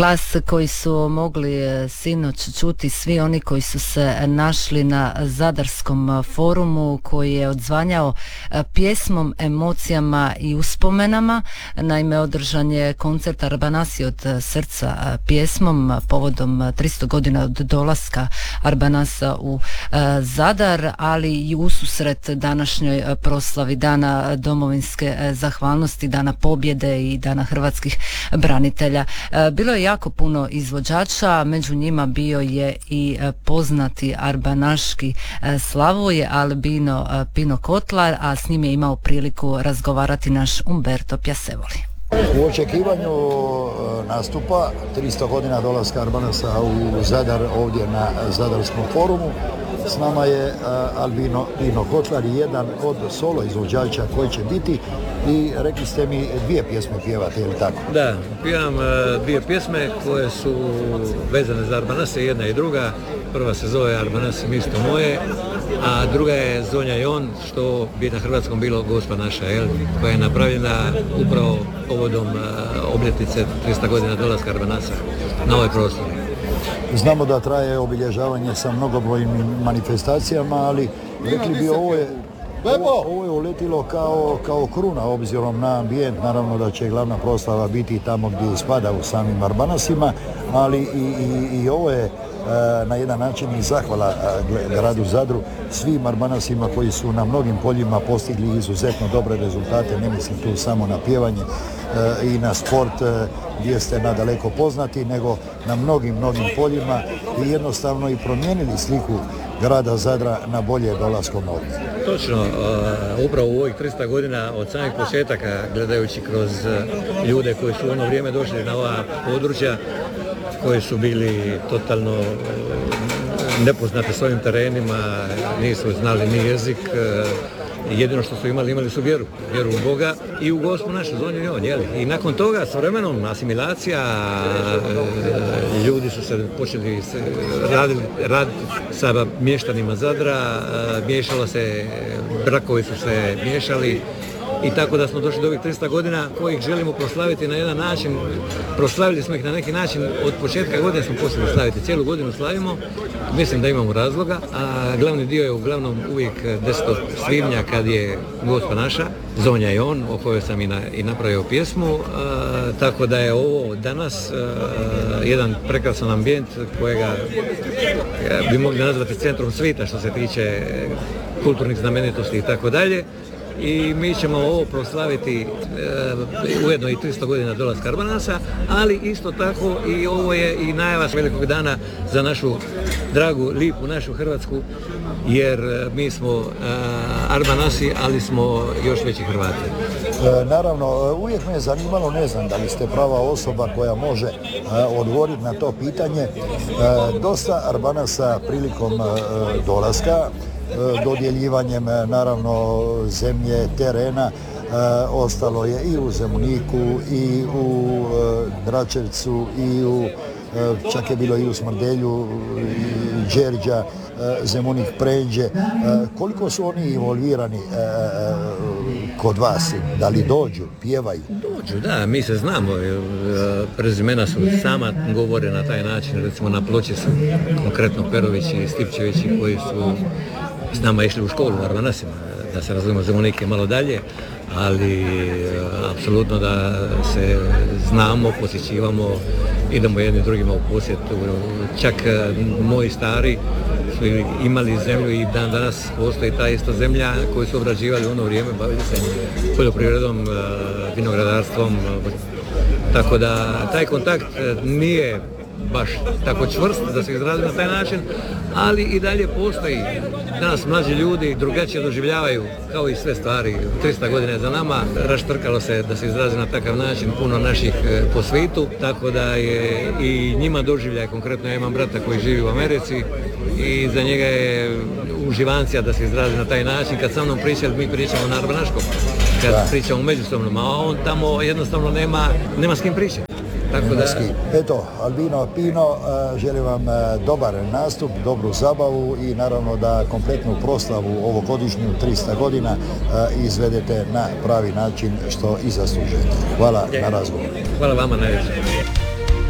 Glas koji su mogli sinoć čuti svi oni koji su se našli na Zadarskom forumu, koji je odzvanjao pjesmom, emocijama i uspomenama. Naime, održan je koncert Arbanasi od srca pjesmom povodom 300 godina od dolaska Arbanasa u Zadar, ali i ususret današnjoj proslavi Dana domovinske zahvalnosti, Dana pobjede i Dana hrvatskih branitelja. Bilo je jako puno izvođača, među njima bio je i poznati arbanaški Slavoj Albino Pino Kotlar, a s njim je imao priliku razgovarati naš Umberto Piacevoli. U očekivanju nastupa 300 godina dolaska Arbanasa u Zadar, ovdje na Zadarskom forumu, s nama je Albino Pino Kotlar, jedan od solo izvođača koji će biti, i rekli ste mi 2 pjesme pjevate, je li tako? Da, pjevam 2 pjesme koje su vezane za Arbanase, jedna i druga. Prva se zove Arbanasi misto moje, a druga je Zonja i on, što bi na hrvatskom bilo Gospa naša, koja je napravljena upravo povodom obljetnice 300 godina dolaska Arbanasa na ovaj prostor. Znamo da traje obilježavanje sa mnogobrojnim manifestacijama, ali rekli bi ovo je uletilo kao kruna obzirom na ambijent. Naravno da će glavna proslava biti tamo gdje spada u samim Arbanasima, ali i ovo je na jedan način i zahvala gradu Zadru, svim Arbanasima koji su na mnogim poljima postigli izuzetno dobre rezultate. Ne mislim tu samo na pjevanje i na sport gdje ste nadaleko poznati, nego na mnogim poljima, i jednostavno i promijenili sliku grada Zadra na bolje dolaskom ovdje. Točno, upravo u ovih 300 godina od samih početaka, gledajući kroz ljude koji su u ono vrijeme došli na ova područja, koji su bili totalno nepoznati s ovim terenima, nisu znali ni jezik, jedino što su imali su vjeru u Boga i u Gospu našu, Zonju i on, jeli. I nakon toga, s vremenom, asimilacija, ljudi su se počeli raditi sa mještanima Zadra, miješalo se, brakovi su se miješali, i tako da smo došli do ovih 300 godina kojih želimo proslaviti na jedan način. Proslavili smo ih na neki način, od početka godine smo počeli slaviti, cijelu godinu slavimo, mislim da imamo razloga, a glavni dio je uglavnom uvijek 10. svibnja kad je Gospa naša, Zonja i on, o kojoj sam i napravio pjesmu, tako da je ovo danas jedan prekrasan ambijent kojega bi mogli nazvati centrom svita što se tiče kulturnih znamenitosti i tako dalje. I mi ćemo ovo proslaviti ujedno i 300 godina dolaska Arbanasa, ali isto tako i ovo je i najava velikog dana za našu dragu, lipu našu Hrvatsku, jer mi smo Arbanasi, ali smo još veći Hrvati. Naravno, uvijek me je zanimalo, ne znam da li ste prava osoba koja može odgovoriti na to pitanje. Dosta Arbanasa prilikom dolaska, dodjeljivanjem naravno zemlje, terena, ostalo je i u Zemuniku, i u Dračevcu, i u, čak je bilo i u Smrdelju, i Đerđa, Zemunik, Pređe. Koliko su oni involvirani kod vas? Da li dođu, pjevaju? Dođu, da, mi se znamo. Prezimena su sama govore na taj način. Recimo na Ploči su konkretno Perović i Stipčevići koji su s nama išli u školu u Arbanasima, da se razumijemo, Zemunik je malo dalje, ali apsolutno da se znamo, posjećivamo, idemo jedni drugima u posjet. Čak moji stari su imali zemlju i dan danas postoji ta ista zemlja koju su obrađivali u ono vrijeme, bavili se poljoprivredom, vinogradarstvom, tako da taj kontakt nije baš tako čvrst da se izrazi na taj način, ali i dalje postoji. Danas mlađi ljudi drugačije doživljavaju, kao i sve stvari. 300 godina je za nama, raštrkalo se, da se izrazi na takav način, puno naših po svijetu, tako da je i njima doživljaj. Konkretno ja imam brata koji živi u Americi i za njega je uživancija da se izrazi na taj način. Kad sa mnom pričali, mi pričamo na arbanaškom, kad pričamo međusobno, a on tamo jednostavno nema s kim pričati. Tako da... Eto, Albino Pino, želim vam dobar nastup, dobru zabavu i naravno da kompletnu proslavu ovogodišnju 300 godina izvedete na pravi način što i zaslužujete. Hvala na razgovor. Hvala vama najviše.